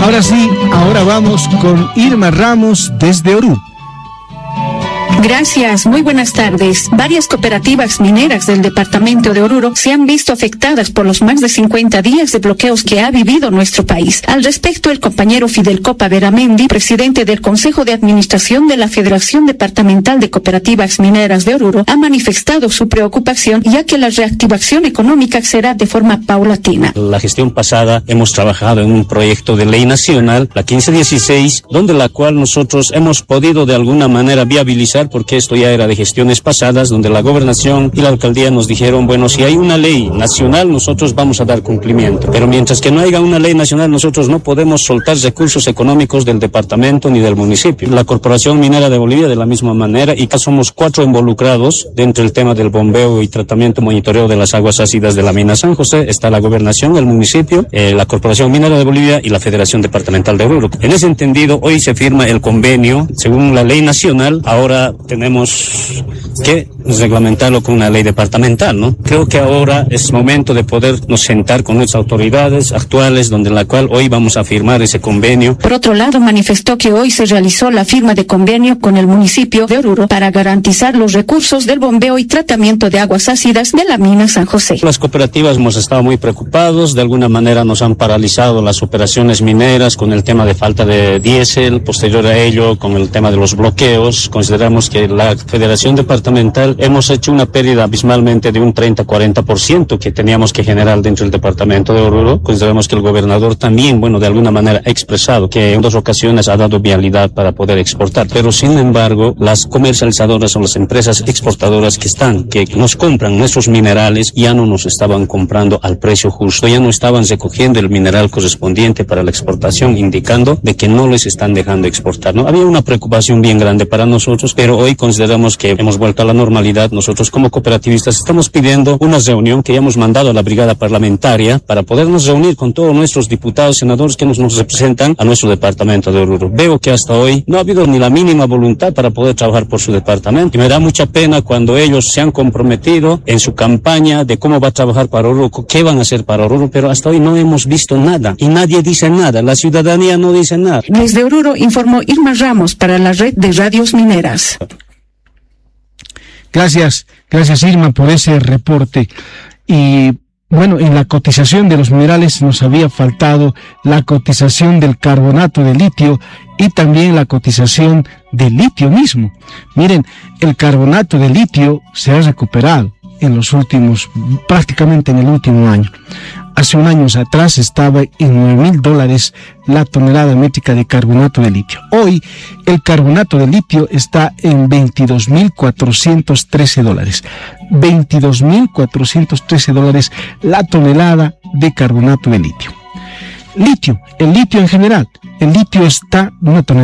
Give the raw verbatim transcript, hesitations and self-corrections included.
Ahora sí, ahora vamos con Irma Ramos desde Oruro. Gracias, muy buenas tardes. Varias cooperativas mineras del departamento de Oruro se han visto afectadas por los más de cincuenta días de bloqueos que ha vivido nuestro país. Al respecto, el compañero Fidel Copa Veramendi, presidente del Consejo de Administración de la Federación Departamental de Cooperativas Mineras de Oruro, ha manifestado su preocupación, ya que la reactivación económica será de forma paulatina. La gestión pasada hemos trabajado en un proyecto de ley nacional, la quince dieciséis, donde la cual nosotros hemos podido de alguna manera viabilizar, porque esto ya era de gestiones pasadas, donde la gobernación y la alcaldía nos dijeron, bueno, si hay una ley nacional, nosotros vamos a dar cumplimiento. Pero mientras que no haya una ley nacional, nosotros no podemos soltar recursos económicos del departamento ni del municipio. La Corporación Minera de Bolivia de la misma manera, y somos cuatro involucrados dentro del tema del bombeo y tratamiento, monitoreo de las aguas ácidas de la mina San José. Está la gobernación, el municipio, eh, la Corporación Minera de Bolivia y la Federación Departamental de Oruro. En ese entendido, hoy se firma el convenio, según la ley nacional. Ahora tenemos que reglamentarlo con una ley departamental, ¿no? Creo que ahora es momento de podernos sentar con nuestras autoridades actuales, donde en la cual hoy vamos a firmar ese convenio. Por otro lado, manifestó que hoy se realizó la firma de convenio con el municipio de Oruro para garantizar los recursos del bombeo y tratamiento de aguas ácidas de la mina San José. Las cooperativas hemos estado muy preocupados, de alguna manera nos han paralizado las operaciones mineras con el tema de falta de diésel, posterior a ello con el tema de los bloqueos. Consideramos que la Federación Departamental hemos hecho una pérdida abismalmente de un treinta a cuarenta por ciento que teníamos que generar dentro del departamento de Oruro. Consideramos que el gobernador también, bueno, de alguna manera ha expresado que en dos ocasiones ha dado vialidad para poder exportar, pero sin embargo las comercializadoras o las empresas exportadoras que están, que nos compran nuestros minerales, ya no nos estaban comprando al precio justo, ya no estaban recogiendo el mineral correspondiente para la exportación, indicando de que no les están dejando exportar, ¿no? Había una preocupación bien grande para nosotros, pero hoy consideramos que hemos vuelto a la normalidad. Nosotros como cooperativistas estamos pidiendo una reunión que ya hemos mandado a la brigada parlamentaria para podernos reunir con todos nuestros diputados, senadores que nos, nos representan a nuestro departamento de Oruro. Veo que hasta hoy no ha habido ni la mínima voluntad para poder trabajar por su departamento, y me da mucha pena cuando ellos se han comprometido en su campaña de cómo va a trabajar para Oruro, qué van a hacer para Oruro, pero hasta hoy no hemos visto nada y nadie dice nada, la ciudadanía no dice nada. Desde Oruro informó Irma Ramos para la red de radios mineras. Gracias, gracias Irma por ese reporte. Y bueno, en la cotización de los minerales nos había faltado la cotización del carbonato de litio y también la cotización del litio mismo. Miren, el carbonato de litio se ha recuperado en los últimos, prácticamente en el último año. Hace un año atrás estaba en nueve mil dólares la tonelada métrica de carbonato de litio. Hoy el carbonato de litio está en veintidós mil cuatrocientos trece dólares. veintidós mil cuatrocientos trece dólares la tonelada de carbonato de litio. Litio, el litio en general. El litio está, una tonelada